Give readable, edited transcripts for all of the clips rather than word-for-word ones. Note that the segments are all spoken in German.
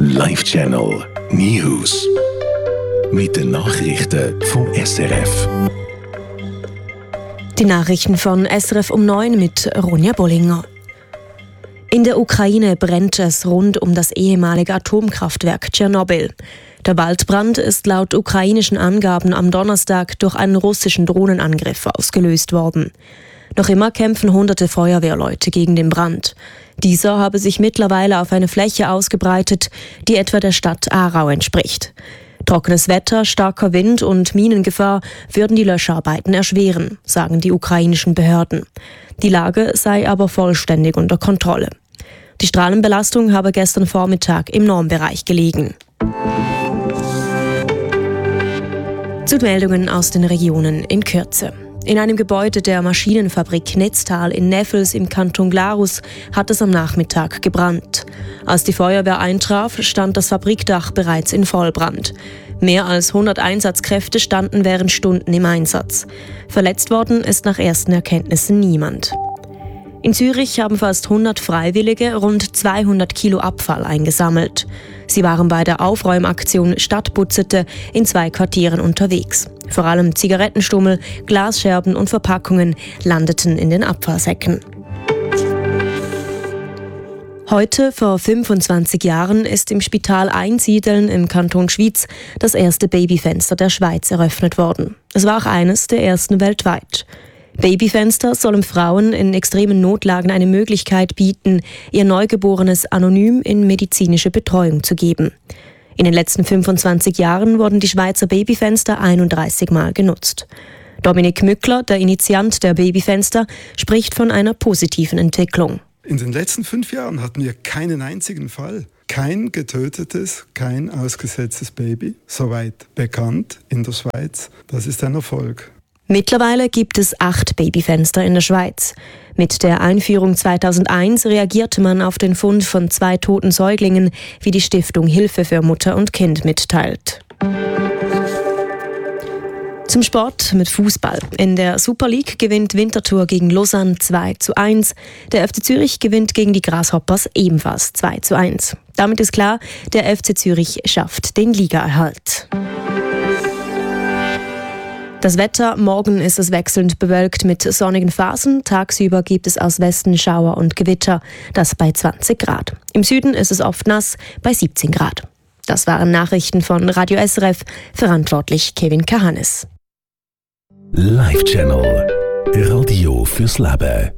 Live Channel News. Mit den Nachrichten vom SRF. Die Nachrichten von SRF um 9 mit Ronja Bollinger. In der Ukraine brennt es rund um das ehemalige Atomkraftwerk Tschernobyl. Der Waldbrand ist laut ukrainischen Angaben am Donnerstag durch einen russischen Drohnenangriff ausgelöst worden. Noch immer kämpfen hunderte Feuerwehrleute gegen den Brand. Dieser habe sich mittlerweile auf eine Fläche ausgebreitet, die etwa der Stadt Aarau entspricht. Trockenes Wetter, starker Wind und Minengefahr würden die Löscharbeiten erschweren, sagen die ukrainischen Behörden. Die Lage sei aber vollständig unter Kontrolle. Die Strahlenbelastung habe gestern Vormittag im Normbereich gelegen. Zu Meldungen aus den Regionen in Kürze. In einem Gebäude der Maschinenfabrik Netztal in Neffels im Kanton Glarus hat es am Nachmittag gebrannt. Als die Feuerwehr eintraf, stand das Fabrikdach bereits in Vollbrand. Mehr als 100 Einsatzkräfte standen während Stunden im Einsatz. Verletzt worden ist nach ersten Erkenntnissen niemand. In Zürich haben fast 100 Freiwillige rund 200 Kilo Abfall eingesammelt. Sie waren bei der Aufräumaktion Stadtputzete in 2 Quartieren unterwegs. Vor allem Zigarettenstummel, Glasscherben und Verpackungen landeten in den Abfallsäcken. Heute, vor 25 Jahren, ist im Spital Einsiedeln im Kanton Schwyz das erste Babyfenster der Schweiz eröffnet worden. Es war auch eines der ersten weltweit. Babyfenster sollen Frauen in extremen Notlagen eine Möglichkeit bieten, ihr Neugeborenes anonym in medizinische Betreuung zu geben. In den letzten 25 Jahren wurden die Schweizer Babyfenster 31 Mal genutzt. Dominik Mückler, der Initiant der Babyfenster, spricht von einer positiven Entwicklung. In den letzten 5 Jahren hatten wir keinen einzigen Fall. Kein getötetes, kein ausgesetztes Baby, soweit bekannt in der Schweiz. Das ist ein Erfolg. Mittlerweile gibt es 8 Babyfenster in der Schweiz. Mit der Einführung 2001 reagierte man auf den Fund von 2 toten Säuglingen, wie die Stiftung Hilfe für Mutter und Kind mitteilt. Zum Sport mit Fußball. In der Super League gewinnt Winterthur gegen Lausanne 2:1. Der FC Zürich gewinnt gegen die Grasshoppers ebenfalls 2:1. Damit ist klar, der FC Zürich schafft den Ligaerhalt. Das Wetter: Morgen ist es wechselnd bewölkt mit sonnigen Phasen. Tagsüber gibt es aus Westen Schauer und Gewitter, das bei 20 Grad. Im Süden ist es oft nass, bei 17 Grad. Das waren Nachrichten von Radio SRF, verantwortlich Kevin Kahanes. Live Channel Radio fürs Leben.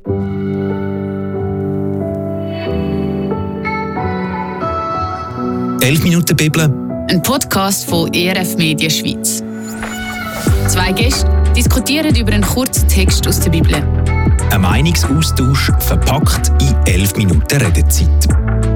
«11 Minuten Bibel», ein Podcast von ERF Media Schweiz. 2 Gäste diskutieren über einen kurzen Text aus der Bibel. ein Meinungsaustausch verpackt in 11 Minuten Redezeit.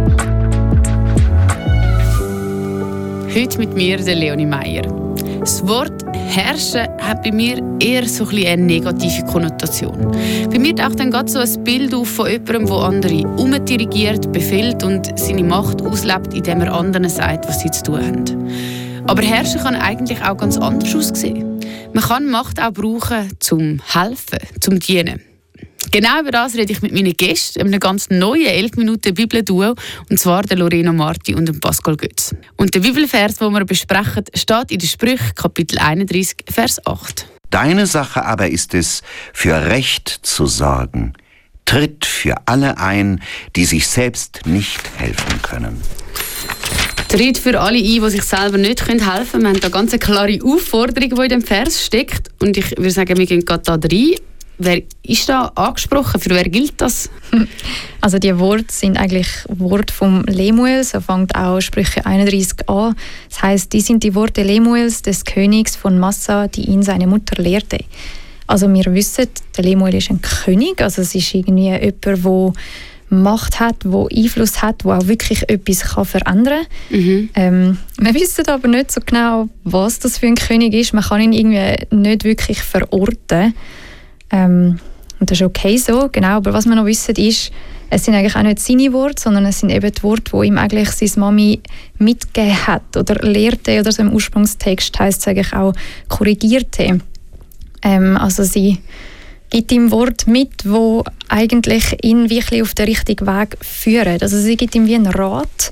Heute mit mir, der Leonie Meier. Das Wort «herrschen» hat bei mir eher so eine negative Konnotation. Bei mir taucht dann gerade so ein Bild auf von jemandem, der andere umdirigiert, befehlt und seine Macht auslebt, indem er anderen sagt, was sie zu tun haben. Aber herrschen kann eigentlich auch ganz anders aussehen. Man kann Macht auch brauchen, zum helfen, zum dienen. Genau über das rede ich mit meinen Gästen, einem ganz neuen 11 Minuten Bibelduo, und zwar der Lorena Marti und dem Pascal Götz. Und der Bibelvers, den wir besprechen, steht in den Sprüchen, Kapitel 31, Vers 8. Deine Sache aber ist es, für Recht zu sorgen. Tritt für alle ein, die sich selbst nicht helfen können. Tritt für alle ein, die sich selber nicht helfen können. Wir haben da ganz eine klare Aufforderung, die in dem Vers steckt. Und ich würde sagen, wir gehen gerade da rein. Wer ist da angesprochen? Für wer gilt das? Also die Worte sind eigentlich Worte vom Lemuel, so fängt auch Sprüche 31 an. Das heisst, die sind die Worte Lemuels, des Königs von Massa, die ihn seine Mutter lehrte. Also wir wissen, der Lemuel ist ein König, also es ist irgendwie jemand, der Macht hat, der Einfluss hat, der auch wirklich etwas verändern kann. Wir wissen aber nicht so genau, was das für ein König ist. Man kann ihn irgendwie nicht wirklich verorten. Und das ist okay so, genau. Aber was wir noch wissen ist, es sind eigentlich auch nicht seine Worte, sondern es sind eben die Worte, die ihm eigentlich seine Mami mitgegeben hat oder lehrte, oder so im Ursprungstext heisst es eigentlich auch korrigierte. Also sie gibt ihm Worte mit, die eigentlich ihn wirklich auf den richtigen Weg führen. Also sie gibt ihm wie einen Rat,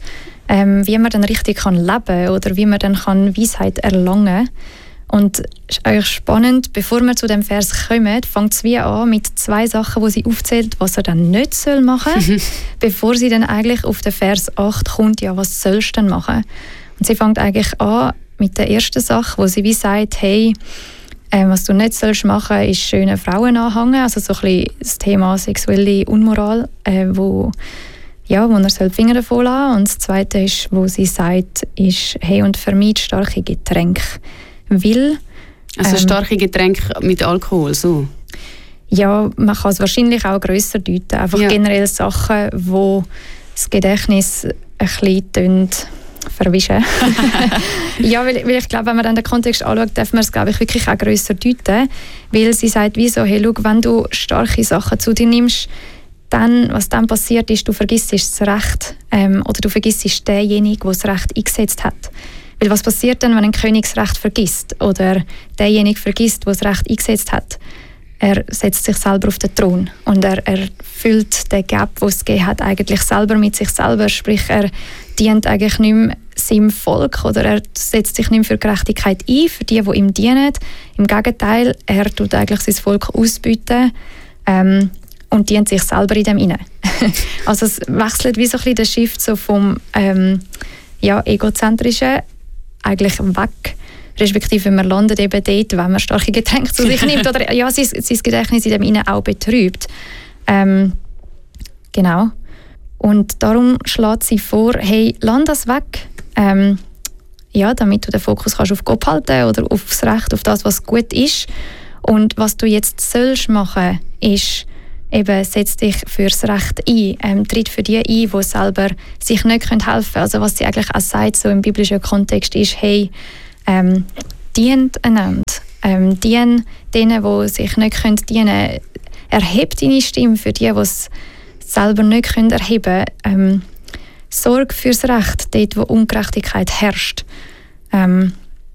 wie man dann richtig kann leben oder wie man dann kann Weisheit erlangen kann. Und es ist eigentlich spannend, bevor wir zu dem Vers kommen, fängt es wie an mit 2 Sachen, die sie aufzählt, was er dann nicht machen soll, bevor sie dann eigentlich auf den Vers 8 kommt, ja, was sollst du denn machen? Und sie fängt eigentlich an mit der ersten Sache, wo sie wie sagt, hey, was du nicht sollst machen, ist schöne Frauen anhängen, also so ein bisschen das Thema sexuelle Unmoral, wo er soll die Finger davon lassen. Und das Zweite ist, wo sie sagt, ist, hey, und vermeid starke Getränke. Weil, also starke Getränke mit Alkohol, so? Ja, man kann es wahrscheinlich auch grösser deuten. Einfach generell Sachen, die das Gedächtnis ein bisschen verwischen. Ja, weil ich glaube, wenn man dann den Kontext anschaut, darf man es, glaube ich, wirklich auch grösser deuten. Weil sie sagt, wieso, hey, schau, wenn du starke Sachen zu dir nimmst, dann, was dann passiert ist, du vergisst das Recht oder du vergisst denjenigen, der das Recht eingesetzt hat. Weil was passiert dann, wenn ein König das Recht vergisst oder derjenige vergisst, der das Recht eingesetzt hat? Er setzt sich selber auf den Thron und er füllt den Gap, den es gegeben hat, eigentlich selber mit sich selber. Sprich, er dient eigentlich nicht mehr seinem Volk oder er setzt sich nicht mehr für Gerechtigkeit ein, für die ihm dienen. Im Gegenteil, er tut eigentlich sein Volk ausbeuten und dient sich selber in dem hinein. Also es wechselt wie so ein bisschen der Shift so vom egozentrischen eigentlich weg, respektive man landet eben dort, wenn man starke Getränke zu sich nimmt oder sein Gedächtnis in dem hinein auch betrübt. Genau. Und darum schlägt sie vor, hey, lass das weg, damit du den Fokus kannst auf Gott halten oder aufs Recht, auf das, was gut ist. Und was du jetzt sollst machen, ist eben, setz dich fürs Recht ein, tritt für die ein, die selber sich nicht helfen können. Also was sie eigentlich auch sagt, so im biblischen Kontext, ist, hey, dient einander, dien denen, die sich nicht dienen können, erhebt deine Stimme für die, die es selber nicht erheben können. Sorge fürs Recht, dort, wo Ungerechtigkeit herrscht. Weil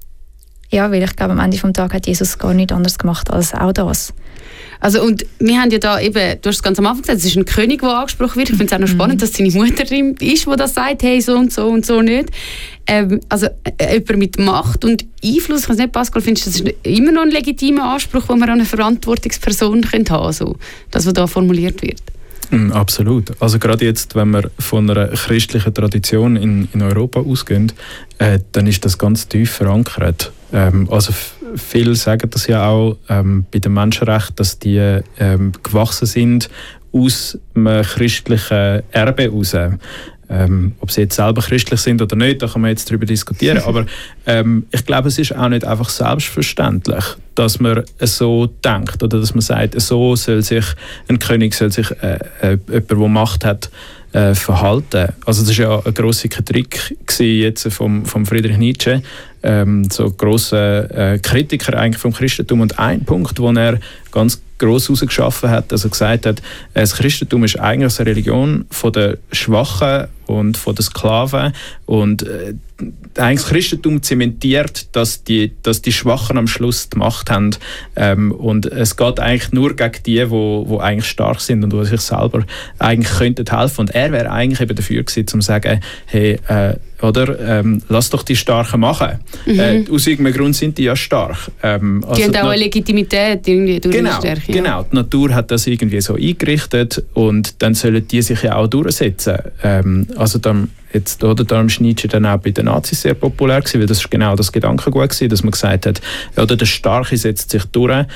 ich glaube, am Ende des Tages hat Jesus gar nichts anderes gemacht als auch das. Also, und wir haben ja da eben, du hast es ganz am Anfang gesagt, es ist ein König, der angesprochen wird. Ich finde es auch noch spannend, dass seine Mutter ist, die das sagt, hey, so und so und so nicht. Also jemand mit Macht und Einfluss, ich weiß nicht, Pascal, findest du, das ist immer noch ein legitimer Anspruch, den man an eine Verantwortungsperson haben könnte, also das, was da formuliert wird? Absolut. Also gerade jetzt, wenn wir von einer christlichen Tradition in Europa ausgehen, dann ist das ganz tief verankert. Also viele sagen das ja auch bei den Menschenrechten, dass die gewachsen sind aus einem christlichen Erbe heraus. Ob sie jetzt selber christlich sind oder nicht, da kann man jetzt darüber diskutieren. Aber ich glaube, es ist auch nicht einfach selbstverständlich, dass man so denkt oder dass man sagt, so soll sich ein König, jemand, der Macht hat, verhalten. Also das war ja eine grosse Kritik jetzt vom Friedrich Nietzsche, so grosser Kritiker eigentlich vom Christentum. Und ein Punkt, den er ganz gross herausgeschaffen hat, also gesagt hat, das Christentum ist eigentlich eine Religion von den Schwachen und von den Sklaven und eigentlich das Christentum zementiert, dass die Schwachen am Schluss die Macht haben und es geht eigentlich nur gegen die eigentlich stark sind und die sich selber eigentlich könnten helfen. Und er wäre eigentlich eben dafür gewesen, um zu sagen, hey, lass doch die Starken machen. Aus irgendeinem Grund sind die ja stark. Die haben auch eine Legitimität irgendwie durch die Stärke. Genau, die Natur hat das irgendwie so eingerichtet und dann sollen die sich ja auch durchsetzen. Also dann jetzt, oder, darum ist Nietzsche dann auch bei den Nazis sehr populär gewesen, weil das ist genau das Gedankengut gewesen, dass man gesagt hat, oder der Starke setzt sich durch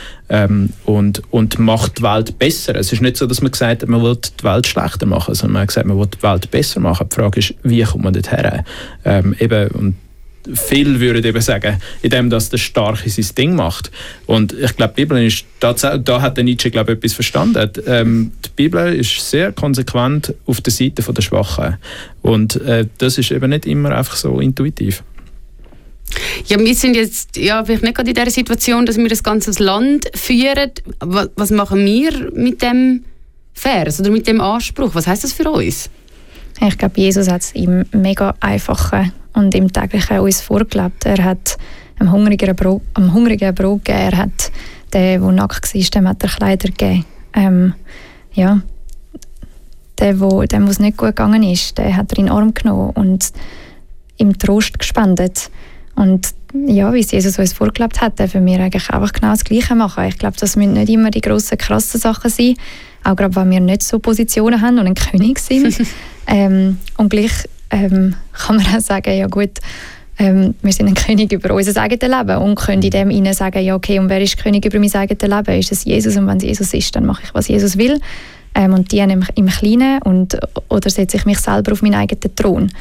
und macht die Welt besser. Es ist nicht so, dass man gesagt hat, man will die Welt schlechter machen, sondern man hat gesagt, man will die Welt besser machen. Die Frage ist, wie kommt man dort her? Und viele würden eben sagen, indem dass der Starke sein Ding macht. Und ich glaube, die Bibel ist, da hat der Nietzsche, glaube ich, etwas verstanden. Die Bibel ist sehr konsequent auf der Seite der Schwachen. Und das ist eben nicht immer einfach so intuitiv. Ja, wir sind jetzt vielleicht nicht gerade in der Situation, dass wir das ganze Land führen. Was machen wir mit dem Vers oder mit dem Anspruch? Was heisst das für uns? Ich glaube, Jesus hat es ihm mega einfachen und im Täglichen uns vorgelebt. Er hat einem Hungrigen Brot gegeben, er hat den, der nackt war, dem hat er Kleider gegeben. dem es nicht gut gegangen ist, der hat er in den Arm genommen und ihm Trost gespendet. Und ja, wie es Jesus uns vorgelebt hat, dürfen wir eigentlich einfach genau das Gleiche machen. Ich glaube, das müssen nicht immer die grossen, krassen Sachen sein, auch gerade wenn wir nicht so Positionen haben und ein König sind. Und gleich kann man auch sagen, ja gut, wir sind ein König über unser eigenes Leben und können in dem hinein sagen, ja okay, und wer ist König über mein eigenes Leben? Ist es Jesus? Und wenn es Jesus ist, dann mache ich, was Jesus will. Und diene im Kleinen oder setze ich mich selber auf meinen eigenen Thron.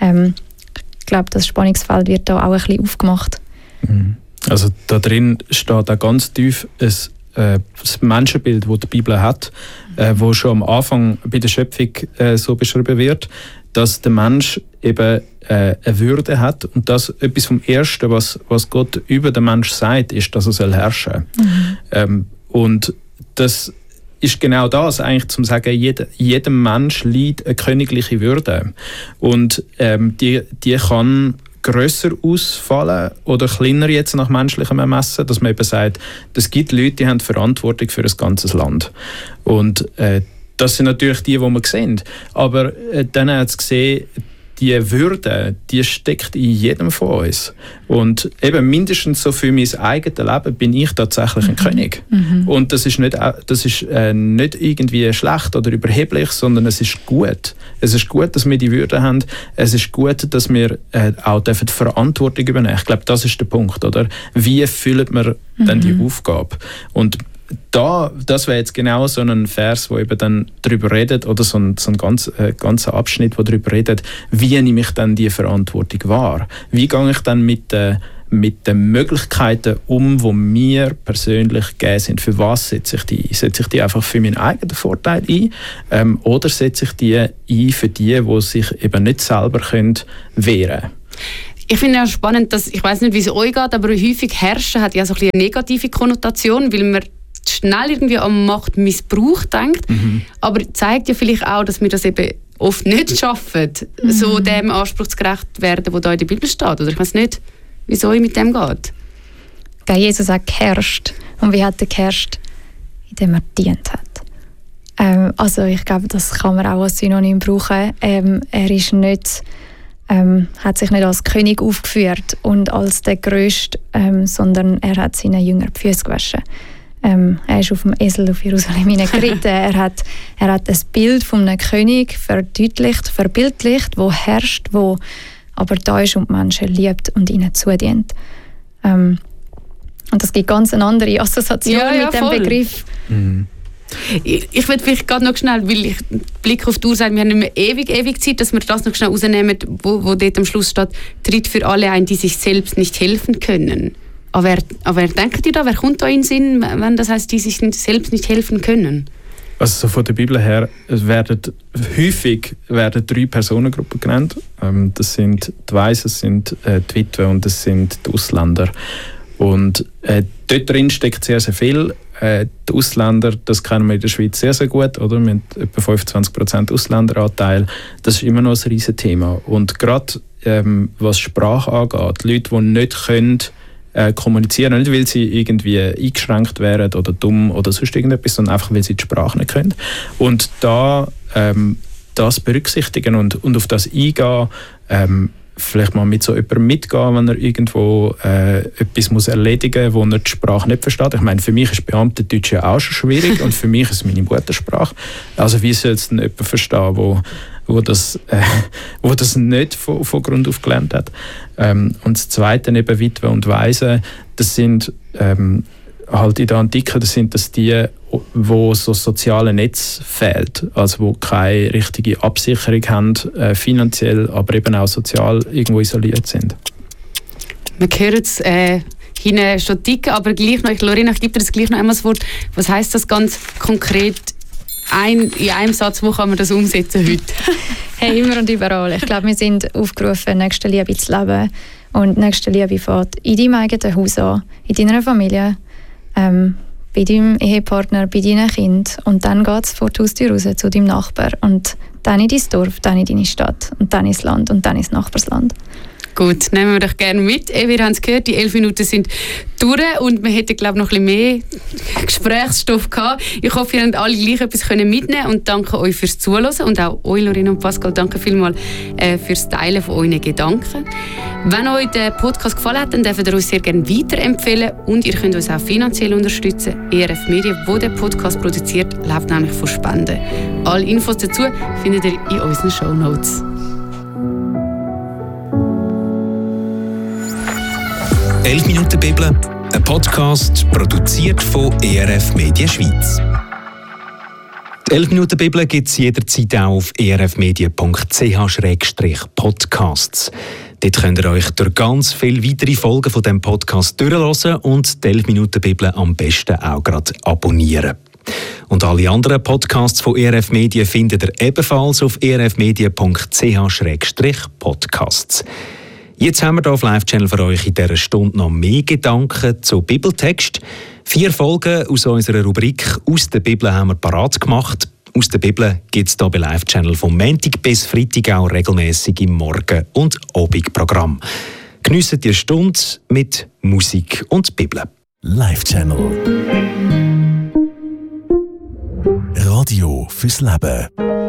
Ich glaube, das Spannungsfeld wird da auch ein bisschen aufgemacht. Also da drin steht auch ganz tief das Menschenbild, das die Bibel hat, wo schon am Anfang bei der Schöpfung so beschrieben wird, dass der Mensch eben eine Würde hat und das etwas vom Ersten, was Gott über den Mensch sagt, ist, dass er herrschen soll. Und das ist genau das, eigentlich zum sagen, jedem Mensch liegt eine königliche Würde. Und die kann grösser ausfallen oder kleiner jetzt nach menschlichem Ermessen, dass man eben sagt, es gibt Leute, die haben Verantwortung für ein ganzes Land. Und das sind natürlich die wir sehen. Aber dann hat es gesehen, die Würde, die steckt in jedem von uns. Und eben mindestens so für mein eigenes Leben bin ich tatsächlich ein König. Und das ist nicht irgendwie schlecht oder überheblich, sondern es ist gut. Es ist gut, dass wir die Würde haben. Es ist gut, dass wir auch die Verantwortung übernehmen. Ich glaube, das ist der Punkt, oder? Wie füllt man dann die Aufgabe? Und das wäre jetzt genau so ein Vers, wo eben dann darüber redet, oder so ein ganzer Abschnitt, wo darüber redet, wie nehme ich dann die Verantwortung wahr? Wie gehe ich dann mit den Möglichkeiten die mir persönlich gegeben sind? Für was setze ich die ein? Setze ich die einfach für meinen eigenen Vorteil ein? Oder setze ich die ein für die sich eben nicht selber wehren können? Ich finde es spannend, dass, ich weiß nicht, wie es euch geht, aber häufig herrschen hat ja so ein bisschen eine negative Konnotation, weil man schnell irgendwie an Machtmissbrauch denkt, aber zeigt ja vielleicht auch, dass wir das eben oft nicht schaffen, so dem Anspruch gerecht werden, der da in der Bibel steht. Oder ich weiß nicht, wie es euch mit dem geht. Jesus hat geherrscht. Und wie hat er geherrscht? Indem er gedient hat. Also ich glaube, das kann man auch als Synonym brauchen. Er ist nicht, hat sich nicht als König aufgeführt und als der Größte, sondern er hat seinen Jüngern die Füße gewaschen. Er ist auf dem Esel auf Jerusalem geritten. er hat ein Bild von einem König verbildlicht, wo herrscht, wo aber da ist und die Menschen liebt und ihnen zudient. Und das gibt ganz eine andere Assoziation mit dem voll. Begriff. Ich will vielleicht gerade noch schnell, weil ich Blick auf die Uhr sage, wir haben nicht mehr ewig Zeit, dass wir das noch schnell rausnehmen, wo dort am Schluss steht, tritt für alle ein, die sich selbst nicht helfen können. Aber wer denkt ihr da? Wer kommt da in den Sinn, wenn das heisst, die sich selbst nicht helfen können? Also so von der Bibel her häufig werden 3 Personengruppen genannt. Das sind die Weisen, das sind die Witwen und das sind die Ausländer. Und dort drin steckt sehr, sehr viel. Die Ausländer, das kennen wir in der Schweiz sehr, sehr gut. Oder? Wir haben etwa 25% Ausländeranteil. Das ist immer noch ein riesen Thema. Und gerade was Sprache angeht, Leute, die nicht können, kommunizieren, nicht weil sie irgendwie eingeschränkt wären oder dumm oder sonst irgendetwas, sondern einfach, weil sie die Sprache nicht können. Und da das berücksichtigen und auf das eingehen, vielleicht mal mit so jemandem mitgehen, wenn er irgendwo etwas muss erledigen muss, wo er die Sprache nicht versteht. Ich meine, für mich ist Beamtendeutsch ja auch schon schwierig und für mich ist es meine Muttersprache. Also wie soll es denn jemand verstehen, wo das nicht von Grund auf gelernt hat. Und das Zweite, eben Witwen und Waisen, das sind halt in der Antike, das sind das die, wo so soziale Netz fehlt, also wo keine richtige Absicherung haben, finanziell, aber eben auch sozial irgendwo isoliert sind. Wir hören es hinten schon ticken, aber gleich noch, Lorena, ich gebe dir das gleich noch einmal das Wort. Was heisst das ganz konkret in einem Satz, wo kann man das umsetzen heute? Hey, immer und überall. Ich glaube, wir sind aufgerufen, Nächstenliebe zu leben. Und Nächstenliebe fängt in deinem eigenen Haus an, in deiner Familie, bei deinem Ehepartner, bei deinen Kindern. Und dann geht es vor die Haustür raus zu deinem Nachbar. Und dann in dein Dorf, dann in deine Stadt und dann ins Land und dann ins Nachbarsland. Gut, nehmen wir doch gerne mit. Wir haben es gehört, die 11 Minuten sind durch und wir hätten, glaube ich, noch ein bisschen mehr Gesprächsstoff gehabt. Ich hoffe, ihr habt alle gleich etwas mitnehmen können und danke euch fürs Zuhören und auch euch, Lorena und Pascal, danke vielmals fürs Teilen von euren Gedanken. Wenn euch der Podcast gefallen hat, dann dürft ihr uns sehr gerne weiterempfehlen und ihr könnt uns auch finanziell unterstützen. ERF Media, wo der Podcast produziert, lebt nämlich von Spenden. Alle Infos dazu findet ihr in unseren Shownotes. «11 Minuten Bibel», ein Podcast produziert von ERF Media Schweiz. Die 11 Minuten Bibel gibt es jederzeit auch auf erfmedia.ch/podcasts. Dort könnt ihr euch durch ganz viele weitere Folgen von diesem Podcast durchhören und die 11 Minuten Bibel am besten auch gerade abonnieren. Und alle anderen Podcasts von ERF Media findet ihr ebenfalls auf erfmedia.ch/podcasts. Jetzt haben wir hier auf Live-Channel für euch in dieser Stunde noch mehr Gedanken zu Bibeltext. 4 Folgen aus unserer Rubrik «Aus der Bibel» haben wir parat gemacht. «Aus der Bibel» gibt es hier bei Live-Channel vom Montag bis Freitag auch regelmäßig im Morgen- und Abendprogramm. Geniessen die Stunde mit Musik und Bibel. Live-Channel. Radio fürs Leben.